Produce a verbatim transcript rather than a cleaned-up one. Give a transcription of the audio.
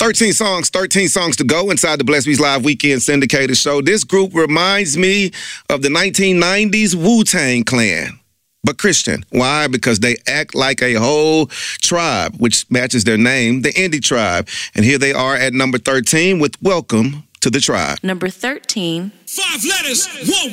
thirteen songs, thirteen songs to go inside the Blessed Beats Live Weekend Syndicated Show. This group reminds me of the nineteen nineties Wu-Tang Clan. But Christian. Why? Because they act like a whole tribe, which matches their name, the Indie Tribe. And here they are at number thirteen with Welcome to the Tribe. Number thirteen. Five letters, one